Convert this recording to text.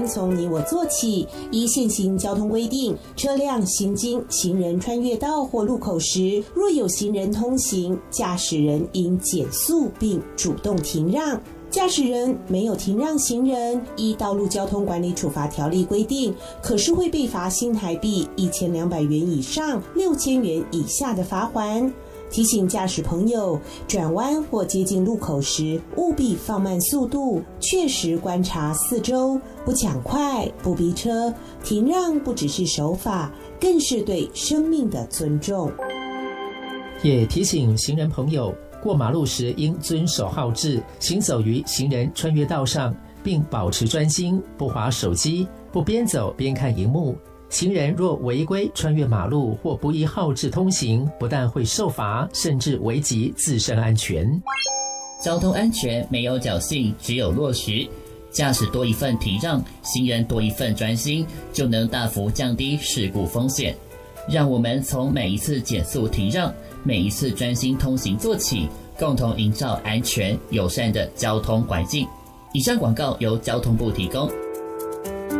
先从你我做起。依现行交通规定，车辆行经行人穿越道或路口时，若有行人通行，驾驶人应减速并主动停让。驾驶人没有停让行人，依道路交通管理处罚条例规定，可是会被罚新台币1200元以上6000元以下的罚锾。提醒驾驶朋友，转弯或接近路口时，务必放慢速度，确实观察四周，不抢快，不逼车。停让不只是守法，更是对生命的尊重。 也提醒行人朋友，过马路时应遵守号志，行走于行人穿越道上，并保持专心，不滑手机，不边走边看荧幕。行人若违规穿越马路或不依号志通行，不但会受罚，甚至危及自身安全。 交通安全没有侥幸，只有落实。驾驶多一份停让，行人多一份专心，就能大幅降低事故风险。让我们从每一次减速停让，每一次专心通行做起，共同营造安全友善的交通环境。以上广告由交通部提供。